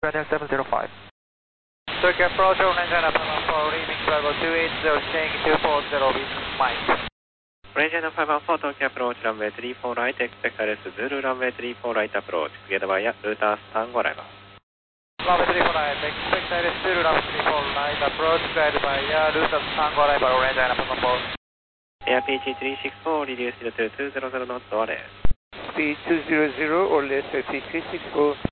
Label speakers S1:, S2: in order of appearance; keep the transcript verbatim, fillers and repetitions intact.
S1: Brandon seven zero five.
S2: Tokyo approach on engine up for leaving Bravo two eight zero, staying two four zero with Mike.
S3: Engine five one four Tokyo approach runway three four right, expect R S Zulu runway three four right approach, cleared via Ruta stand arrival.
S2: Runway three four right, expect R S Zulu runway three four right approach, cleared via Ruta stand arrival, engine five one four.
S3: Air P G three six four reduced to two two zero zero knots or less.
S1: Speed two zero zero or less at three six four.